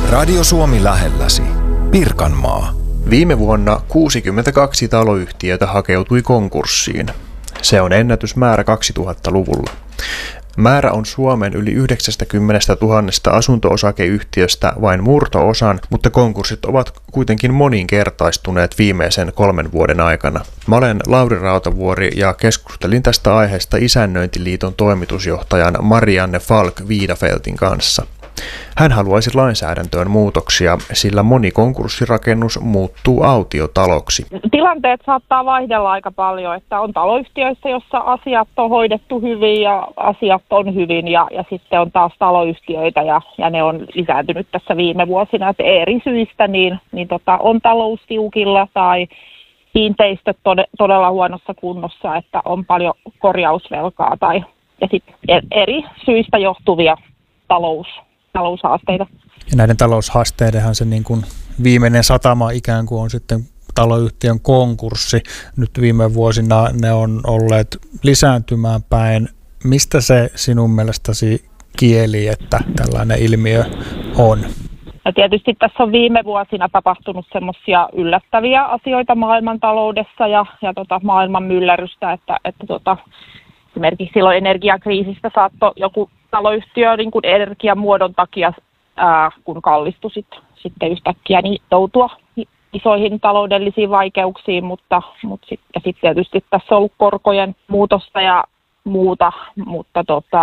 Radio Suomi lähelläsi. Pirkanmaa. Viime vuonna 62 taloyhtiötä hakeutui konkurssiin. Se on ennätysmäärä 2000-luvulla. Määrä on Suomen yli 90 000 asunto-osakeyhtiöstä vain murto-osan, mutta konkurssit ovat kuitenkin moninkertaistuneet viimeisen 3 vuoden aikana. Mä olen Lauri Rautavuori ja keskustelin tästä aiheesta Isännöintiliiton toimitusjohtajan Marianne Falk-Viidafeltin kanssa. Hän haluaisi lainsäädäntöön muutoksia, sillä moni konkurssirakennus muuttuu autiotaloksi. Tilanteet saattaa vaihdella aika paljon, että on taloyhtiöissä, jossa asiat on hoidettu hyvin ja asiat on hyvin ja sitten on taas taloyhtiöitä ja ne on lisääntynyt tässä viime vuosina. Että eri syistä niin on talous tiukilla tai kiinteistöt todella huonossa kunnossa, että on paljon korjausvelkaa ja sitten eri syistä johtuvia taloushaasteita. Ja näiden taloushaasteidenhan se niin kuin viimeinen satama ikään kuin on sitten taloyhtiön konkurssi. Nyt viime vuosina ne on olleet lisääntymään päin. Mistä se sinun mielestäsi kieli, että tällainen ilmiö on? Ja tietysti tässä on viime vuosina tapahtunut semmoisia yllättäviä asioita maailmantaloudessa ja maailman myllerrystä, että esimerkiksi silloin energiakriisistä saattoi joku taloyhtiö niin kuin energiamuodon takia, kun kallistui sitten yhtäkkiä, niin joutua isoihin taloudellisiin vaikeuksiin, mutta sitten tietysti tässä on ollut korkojen muutosta ja muuta, mutta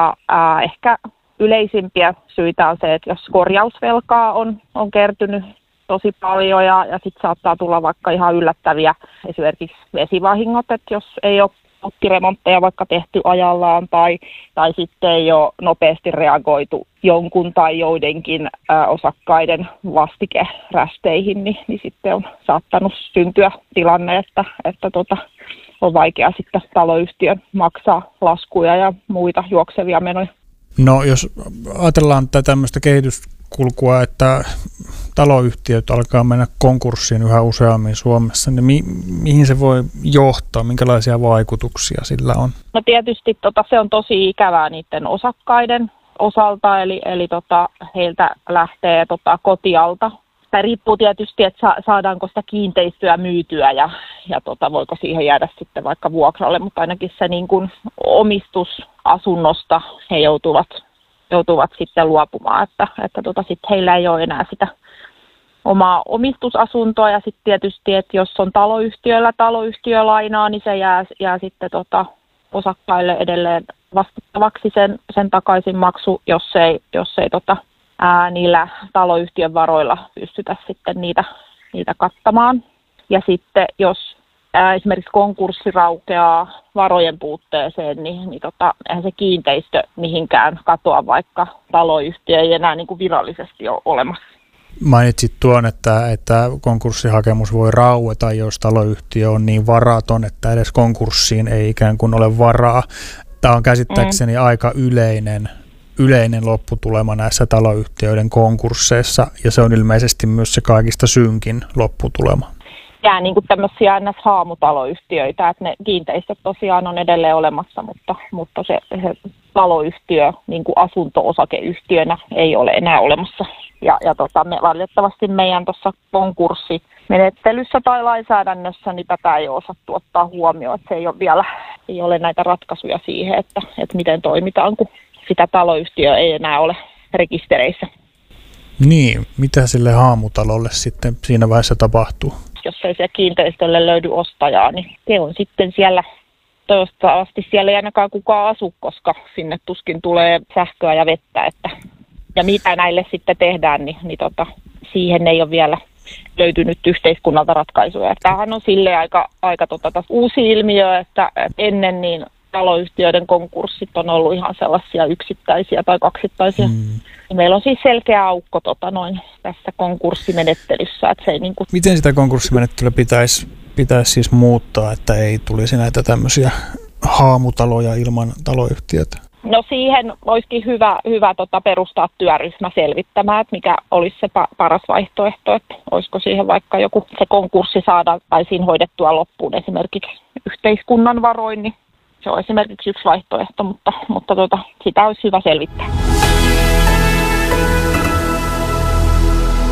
ehkä yleisimpiä syitä on se, että jos korjausvelkaa on kertynyt tosi paljon ja sitten saattaa tulla vaikka ihan yllättäviä esimerkiksi vesivahingot, että jos ei ole putkiremontteja vaikka tehty ajallaan tai sitten ei ole nopeasti reagoitu jonkun tai joidenkin osakkaiden vastikerästeihin, niin sitten on saattanut syntyä tilanne, että on vaikea sitten taloyhtiön maksaa laskuja ja muita juoksevia menoja. No jos ajatellaan tätä tämmöistä kehityskulkua, että taloyhtiöt alkaa mennä konkurssiin yhä useammin Suomessa, niin mihin se voi johtaa? Minkälaisia vaikutuksia sillä on? No tietysti se on tosi ikävää niiden osakkaiden osalta, eli heiltä lähtee kotialta. Tämä riippuu tietysti, että saadaanko sitä kiinteistöä myytyä ja voiko siihen jäädä sitten vaikka vuokralle, mutta ainakin se niin kuin omistusasunnosta he joutuvat sitten luopumaan, että sitten heillä ei ole enää sitä omaa omistusasuntoa ja sitten tietysti, että jos on taloyhtiöllä taloyhtiölainaa, niin se jää sitten osakkaille edelleen vastattavaksi sen takaisinmaksu, jos ei niillä taloyhtiön varoilla pystytä sitten niitä kattamaan. Ja sitten jos esimerkiksi konkurssi raukeaa varojen puutteeseen, niin eihän se kiinteistö mihinkään katoa, vaikka taloyhtiö ei enää niin kuin virallisesti ole olemassa. Mainitsit tuon, että konkurssihakemus voi raueta, jos taloyhtiö on niin varaton, että edes konkurssiin ei ikään kuin ole varaa. Tämä on käsittääkseni aika yleinen lopputulema näissä taloyhtiöiden konkursseissa, ja se on ilmeisesti myös se kaikista synkin lopputulema. Jää niin kuin tämmöisiä haamutaloyhtiöitä, että ne kiinteistöt tosiaan on edelleen olemassa, mutta se taloyhtiö niin kuin asunto-osakeyhtiönä ei ole enää olemassa. Ja valitettavasti meidän tuossa konkurssimenettelyssä tai lainsäädännössä niin tätä ei ole osattu ottaa huomioon, että se ei ole näitä ratkaisuja siihen, että miten toimitaan, kun sitä taloyhtiöä ei enää ole rekistereissä. Niin, mitä sille haamutalolle sitten siinä vaiheessa tapahtuu? Jos ei se kiinteistölle löydy ostajaa, niin se on sitten siellä, toivottavasti siellä ei ainakaan kukaan asu, koska sinne tuskin tulee sähköä ja vettä, ja mitä näille sitten tehdään, niin siihen ei ole vielä löytynyt yhteiskunnalta ratkaisuja. Tämähän on silleen aika uusi ilmiö, että ennen niin taloyhtiöiden konkurssit on ollut ihan sellaisia yksittäisiä tai kaksittaisia. Meillä on siis selkeä aukko tässä konkurssimenettelyssä. Että se ei Miten sitä konkurssimenettelyä pitäisi siis muuttaa, että ei tulisi näitä tämmöisiä haamutaloja ilman taloyhtiötä? No siihen olisikin hyvä perustaa työryhmä selvittämään, että mikä olisi se paras vaihtoehto, että olisiko siihen vaikka joku se konkurssi saada tai siinä hoidettua loppuun esimerkiksi yhteiskunnan varoin, niin se on esimerkiksi yksi vaihtoehto, mutta sitä olisi hyvä selvittää.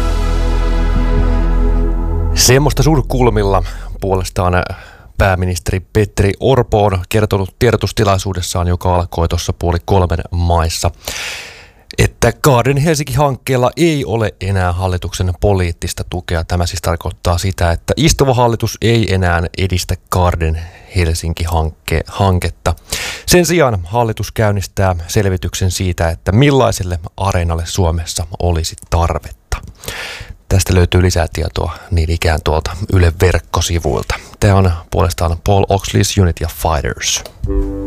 Semmoista surkulmilla puolestaan pääministeri Petteri Orpo on kertonut tiedotustilaisuudessaan, joka alkoi tuossa 2:30 maissa, että Kaarden Helsinki-hankkeella ei ole enää hallituksen poliittista tukea. Tämä siis tarkoittaa sitä, että istuva hallitus ei enää edistä Kaarden Helsinki-hanketta. Sen sijaan hallitus käynnistää selvityksen siitä, että millaiselle areenalle Suomessa olisi tarvetta. Tästä löytyy lisää tietoa niin ikään tuolta Yle verkkosivuilta. Tämä on puolestaan Paul Oxley's Unity of Fighters.